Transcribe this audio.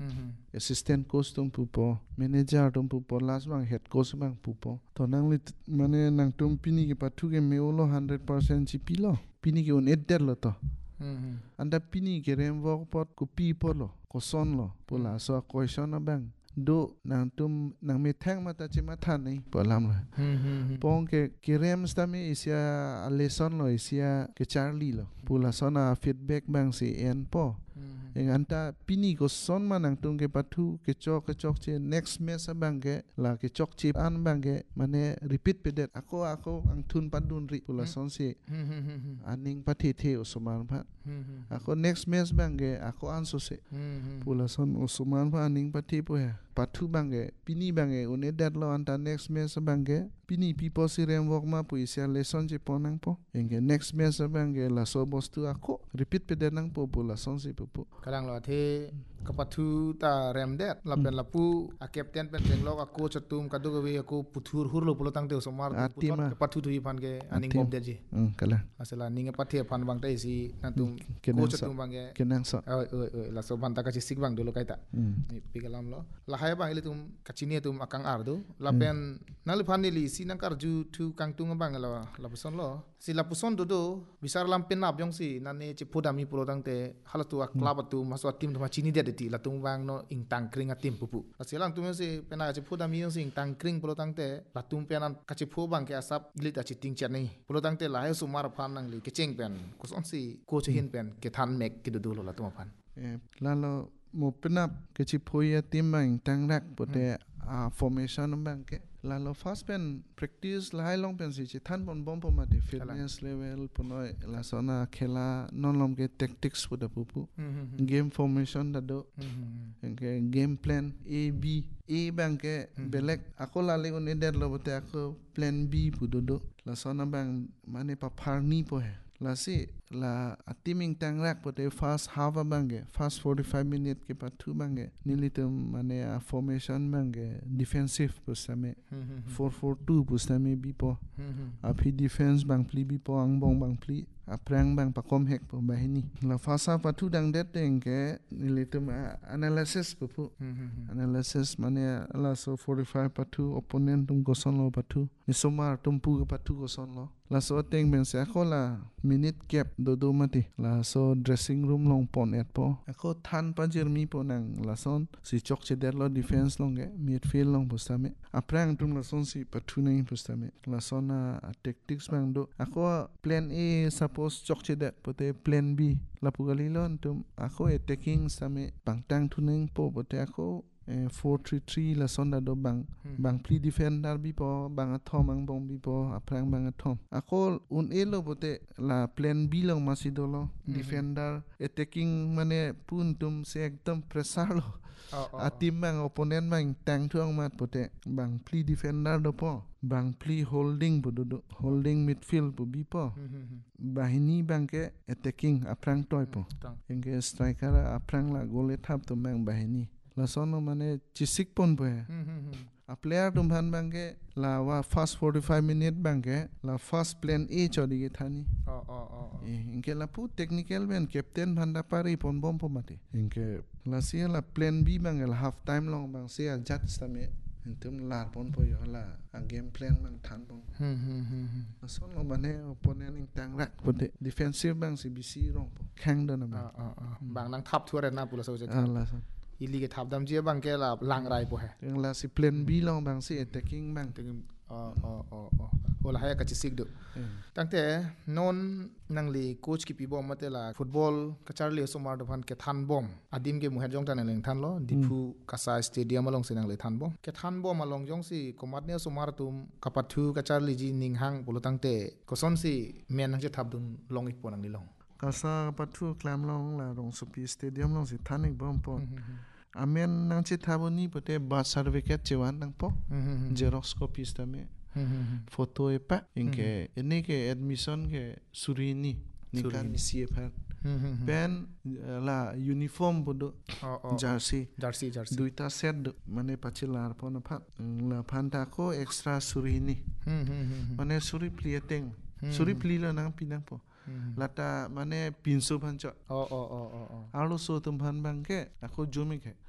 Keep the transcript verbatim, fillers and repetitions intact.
assistant coach tum pupo manager tum pupo last bang head coach bang pupo to nang lit mane nang tum pini ke patu ke meolo one hundred percent chipi lo pini ke un edder lo to anda pini ke remvo pot ku pi polo ko son lo pola so question bang do nang tum nang me thang mata chi matha nei polam lo pong ke kirem stami isia lesson lo isia ke charlie lo pola sona feedback bang si en po eng anta pini ko son manang tung ke patu ke chok ke chok che next mes bang ke la ke chok chip an bang ke mane repeat pedet ako ako ang thun padun ri pola son si aning pati the usuman pha ako next mes bang ke ako anso se pola son usuman pha aning pati po ya patu bang ke pini bang ke une dat lo anta next mes bang ke pini pipo si rem wok ma pu isia lesson je ponang po eng ke next mes bang ke la so bostu ako repeat pedet nang po pola son si po kadang lo the kapathu ta rem det la pen la pu a captain pen teng lo a coach tum kadu ke we ko puthur hur lo pulo tang te somar putot kapathu thu fan ke aning bom de ji um kala asala ninge pathe fan bang tai si na tum coach tum bang ke kenang so oi oi oi la so ban ta ka chi sik bang do lo kai ta ni pigalam lo la hai bang ile tum kachini tum akang ar do la pen na le fan li si nang kar ju thu kang tung bang la la puson lo si la puson do do bisar lam pen nap yong si na ne chi phodami pulo tang te halatu a club tu maso tim tu chini de ti la tung wang no ing tang kring a tim pupu la selang tu se pena chi phodami yong si ing tang kring pulo tang te la tum penan ka chi pho bang ke asap glit a chi ting chan nei pulo tang te la hai su mar phan nang li ke cheng pen ko son si ko che hin pen ke than mek ki du du lo la tum phan la lo mo penap ke chi phoya tim bang tang rak pote a formation bang ke la lo fast pen practice lai long pen si chi than bon bom poma de fitness level ponoi la sona khela non lom ke tactics pu da pupu game formation da do ke game plan a b a bang ke belek akola le on eder lo bote ako plan b pu do do la sona bang mane pa pharni po he la si la atiming tang rak pote fast half a bange fast forty-five minute ke patu bange nilitum mane a formation bange defensive pusame four four two pusame bipo a phi defense bang pli bipo ang bong bang pli aprang bang pakom hek po bahini la fasa patu dang det teng ke nilitum analysis pupu analysis mane la so forty-five patu opponent tum goson lo patu nisomar tum pu patu goson lo la so teng ben se khola minute cap do do mati la so dressing room long pon et po ako than pa jermi po nang la son si chok che der lo defense long ge midfield long postame aprang tum la son si patu nei postame la son a tactics bang do ako plan a suppose chok che der pote plan b la pugali lon tum ako attacking same pangtang thuneng po pote ako four three three la sonda do bang bang pli defender bi po bang athom ang bong bi po aprang bang athom akol un elo bote la plan b long masido lo defender attacking mane puntum se ekdam pressure lo atim bang opponent bang tang thuang mat bote bang pli defender do po bang pli holding bu do holding midfield bu bi po bahini bang ke attacking aprang toy po engge striker aprang la gole thap to bang bahini la sono mane chisik pon po a player tum han bange la wa first forty-five minute bange la first plan a chodi ge thani o o o inke la pu technical ben captain banda pari pon bom po mate inke la sia la plan b bange la half time long bang sia jat stame entum la pon po yo la a game plan bang than pon la sono mane opponent ing tang rak pote defensive bang cbc rong po khang do na bang bang nang thap thuare na pula so je la ili ke thap dam je bang ke la lang rai po he eng la si plan b long bang si attacking bang te o o o o ola haya ka chi sik do tangte non nangli coach ki pi bom mate la football ka charli somar do phan ke than bom adim ke muher jong tan leng than lo dipu kasa stadium along se nang le than bom ke than bom along jong si komat ne somar tum kapathu ka charli ji ning hang bolo tangte ko son si men nang je thap dum long ik ponang ni long kasa pathu klam long la rong sopi stadium long si thanik bom po amen nang chi thabuni pote birth certificate chewan nang po xerox copy stame photo e pa inke ene ke admission ke surini nikan sie phat pen la uniform bodo jersey jersey jersey duita set mane pachilar pon phat la phanta ko extra surini mane suri plieteng suri plilo nang pinang po lata mane pinso phancho o o o o alo so tum phan bangke ako jumi ke